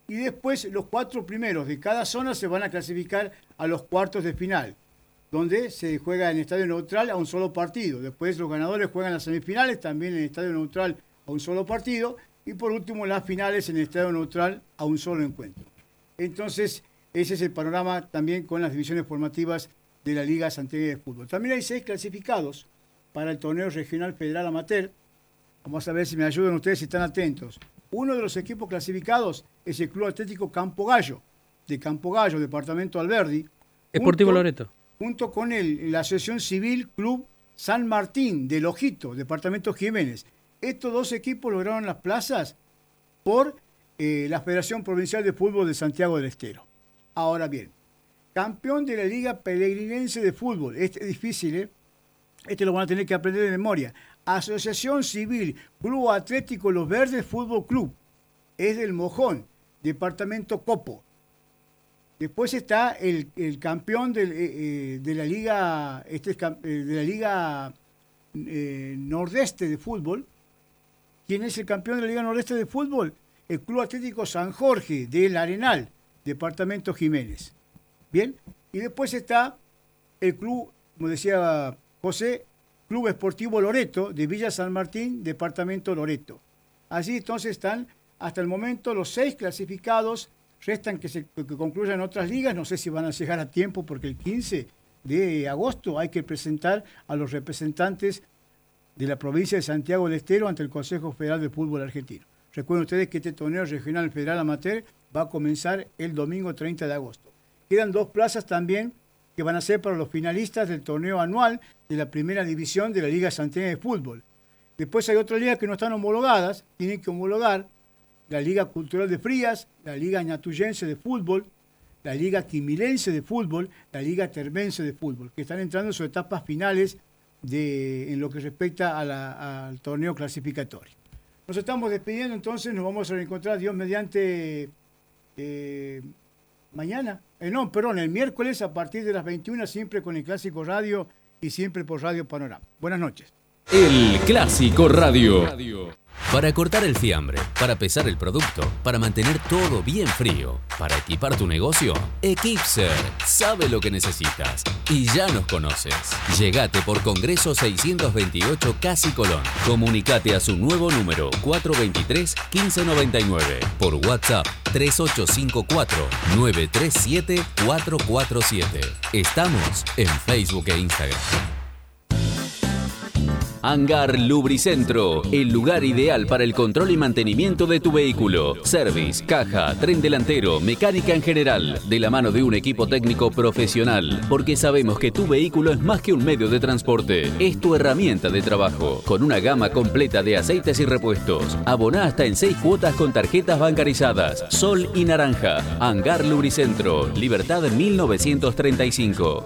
y después los 4 primeros de cada zona se van a clasificar a los cuartos de final, donde se juega en estadio neutral a un solo partido. Después los ganadores juegan las semifinales, también en estadio neutral a un solo partido, y por último las finales en estadio neutral a un solo encuentro. Entonces, ese es el panorama también con las divisiones formativas de la Liga Santiagueña de Fútbol. También hay 6 clasificados para el torneo regional federal amateur. Vamos a ver si me ayudan ustedes, si están atentos. Uno de los equipos clasificados es el Club Atlético Campo Gallo, de Campo Gallo, departamento Alberdi. Sportivo Loreto. Junto con la Asociación Civil Club San Martín, de Lojito, departamento Jiménez. Estos 2 equipos lograron las plazas por la Federación Provincial de Fútbol de Santiago del Estero. Ahora bien, campeón de la Liga Pelegrinense de Fútbol. Este es difícil, Este lo van a tener que aprender de memoria. Asociación Civil Club Atlético Los Verdes Fútbol Club. Es del Mojón, departamento Copo. Después está el campeón de la Liga, de la Liga Nordeste de Fútbol. ¿Quién es el campeón de la Liga Nordeste de Fútbol? El Club Atlético San Jorge del Arenal, departamento Jiménez. Bien, y después está el club, como decía José, Club Esportivo Loreto, de Villa San Martín, departamento Loreto. Así entonces están hasta el momento los 6 clasificados. Restan que concluyan otras ligas, no sé si van a llegar a tiempo porque el 15 de agosto hay que presentar a los representantes de la provincia de Santiago del Estero ante el Consejo Federal de Fútbol Argentino. Recuerden ustedes que este torneo regional federal amateur va a comenzar el domingo 30 de agosto. Quedan 2 plazas también que van a ser para los finalistas del torneo anual de la primera división de la Liga Santiagueña de Fútbol. Después hay otras ligas que no están homologadas, tienen que homologar la Liga Cultural de Frías, la Liga Ñatuyense de Fútbol, la Liga Quimilense de Fútbol, la Liga Termense de Fútbol, que están entrando en sus etapas finales en lo que respecta al torneo clasificatorio. Nos estamos despidiendo, entonces nos vamos a reencontrar, Dios mediante, mañana, el miércoles a partir de las 21, siempre con el Clásico Radio y siempre por Radio Panorama. Buenas noches. El Clásico Radio. Para cortar el fiambre, para pesar el producto, para mantener todo bien frío, para equipar tu negocio, Equipser sabe lo que necesitas y ya nos conoces. Llegate por Congreso 628 Casi Colón. Comunicate a su nuevo número 423-1599 por WhatsApp 3854-937-447. Estamos en Facebook e Instagram. Hangar Lubricentro, el lugar ideal para el control y mantenimiento de tu vehículo. Service, caja, tren delantero, mecánica en general, de la mano de un equipo técnico profesional, porque sabemos que tu vehículo es más que un medio de transporte, es tu herramienta de trabajo, con una gama completa de aceites y repuestos. Aboná hasta en 6 cuotas con tarjetas bancarizadas, Sol y Naranja. Hangar Lubricentro, Libertad 1935.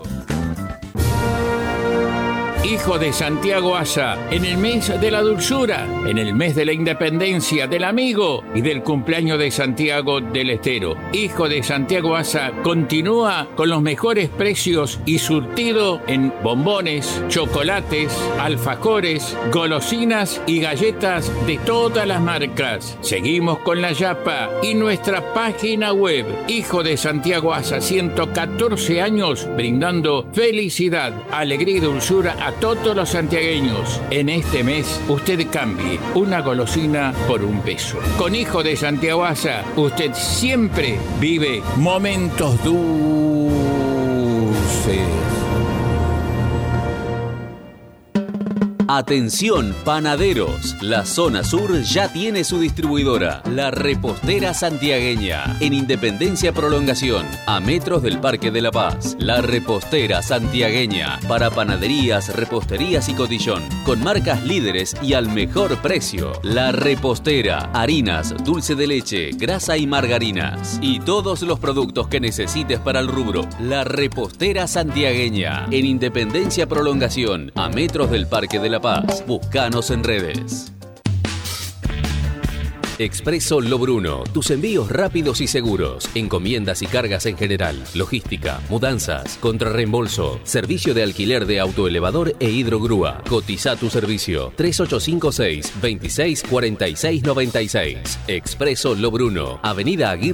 Hijo de Santiago Asa, en el mes de la dulzura, en el mes de la independencia, del amigo y del cumpleaños de Santiago del Estero. Hijo de Santiago Asa continúa con los mejores precios y surtido en bombones, chocolates, alfajores, golosinas y galletas de todas las marcas. Seguimos con la Yapa y nuestra página web. Hijo de Santiago Asa, 114 años brindando felicidad, alegría y dulzura a todos los santiagueños. En este mes, usted cambie una golosina por un peso. Con Hijo de Santiago Asa, usted siempre vive momentos dulces. Atención, panaderos. La zona sur ya tiene su distribuidora, La Repostera Santiagueña, en Independencia Prolongación, a metros del Parque de la Paz. La Repostera Santiagueña, para panaderías, reposterías y cotillón, con marcas líderes y al mejor precio. La Repostera, harinas, dulce de leche, grasa y margarinas, y todos los productos que necesites para el rubro. La Repostera Santiagueña, en Independencia Prolongación, a metros del Parque de la Paz. Búscanos en redes. Expreso Lobruno, tus envíos rápidos y seguros, encomiendas y cargas en general, logística, mudanzas, contrarreembolso, servicio de alquiler de autoelevador e hidrogrúa. Cotiza tu servicio 3856-264696. Expreso Lobruno, Avenida Aguirre